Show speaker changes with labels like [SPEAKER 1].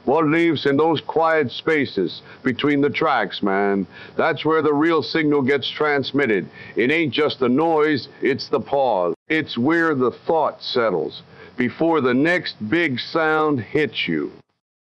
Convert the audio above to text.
[SPEAKER 1] What lives in those quiet spaces between the tracks, man? That's where the real signal gets transmitted. It ain't just the noise, it's the pause. It's where the thought settles before the next big sound hits you.